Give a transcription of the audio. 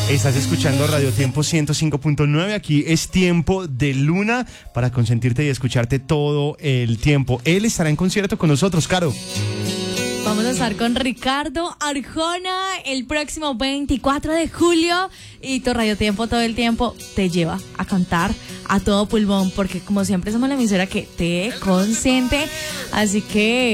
Estás escuchando Radio Tiempo 105.9. Aquí es Tiempo de Luna para consentirte y escucharte todo el tiempo. Él estará en concierto con nosotros, Caro. Vamos a estar con Ricardo Arjona el próximo 24 de julio y tu Radio Tiempo todo el tiempo te lleva a cantar a todo pulmón porque como siempre somos la emisora que te consiente, así que